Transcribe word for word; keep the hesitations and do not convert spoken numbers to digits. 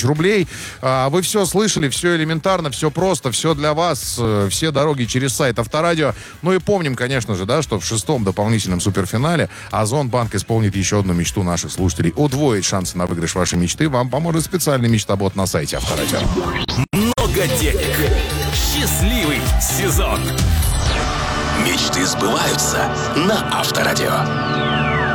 тысяч рублей. А, вы все слышали, все элементарно, все просто, все для вас, все дороги через сайт Авторадио. Ну и помним, конечно же, да, что в шестом дополнительном суперфинале Озонбанк исполнит еще одну мечту наших слушателей. Удвоить шансы на выигрыш вашей мечты вам поможет специальный мечтобот на сайте Авторадио. Много денег. Счастливый сезон. Мечты сбываются на Авторадио.